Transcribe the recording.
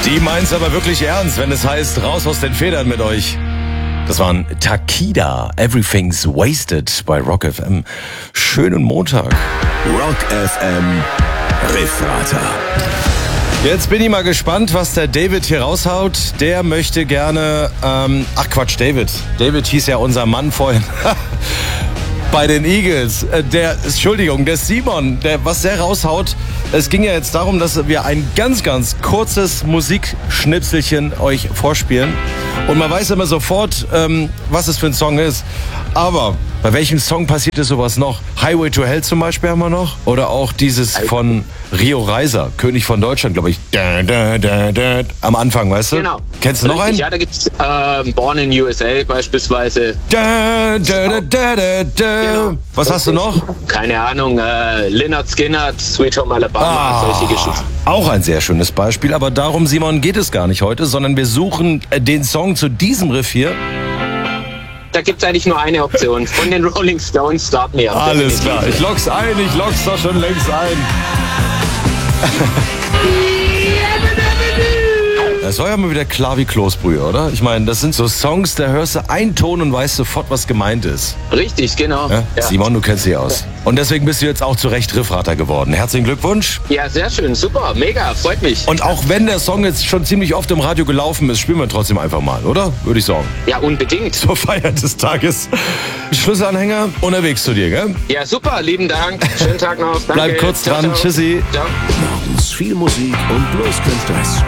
Die meint's aber wirklich ernst, wenn es heißt, raus aus den Federn mit euch. Das waren Takida, Everything's Wasted bei Rock FM. Schönen Montag. Rock FM Riffrater. Jetzt bin ich mal gespannt, was der David hier raushaut. Der möchte gerne, David. David hieß ja unser Mann vorhin. Bei den Eagles. Der Simon, was der raushaut, es ging ja jetzt darum, dass wir ein ganz, ganz kurzes Musikschnipselchen euch vorspielen. Und man weiß immer sofort, was es für ein Song ist. Aber bei welchem Song passiert es sowas noch? Highway to Hell zum Beispiel haben wir noch. Oder auch dieses von Rio Reiser, König von Deutschland, glaube ich. Am Anfang, weißt du? Genau. Kennst du noch einen? Ja, da gibt's Born in USA beispielsweise. Genau. Was hast du noch? Keine Ahnung, Lynyrd Skynyrd, Sweet Home Alabama, solche Geschichten. Auch ein sehr schönes Beispiel, aber darum, Simon, geht es gar nicht heute, sondern wir suchen den Song zu diesem Riff hier. Da gibt's eigentlich nur eine Option. Von den Rolling Stones, Start Me Up. Alles klar, ich logg's doch schon längst ein. Das war ja mal wieder klar wie Kloßbrühe, oder? Ich meine, das sind so Songs, da hörst du einen Ton und weißt sofort, was gemeint ist. Richtig, genau. Ja? Ja. Simon, du kennst dich aus. Und deswegen bist du jetzt auch zu Recht Riffrater geworden. Herzlichen Glückwunsch. Ja, sehr schön, super, mega, freut mich. Und auch wenn der Song jetzt schon ziemlich oft im Radio gelaufen ist, spielen wir trotzdem einfach mal, oder? Würde ich sagen. Ja, unbedingt. Zur Feier des Tages. Schlüsselanhänger unterwegs zu dir, gell? Ja, super, lieben Dank. Schönen Tag noch. Danke. Bleib kurz dran. Ciao. Tschüssi. Ciao. Morgens viel Musik und bloß kein Stress.